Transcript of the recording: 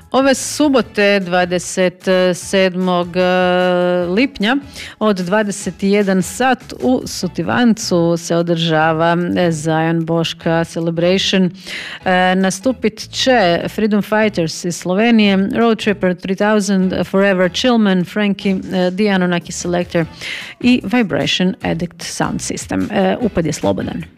Ove subote 27. lipnja od 21 sat u Sutivancu se održava Zion Boška Celebration. Nastupit će Freedom Fighters iz Slovenije, Road Tripper 3000, Forever Chillman, Frankie, The Anunnaki Selector i Vibration Addict Sound System. Upad je slobodan.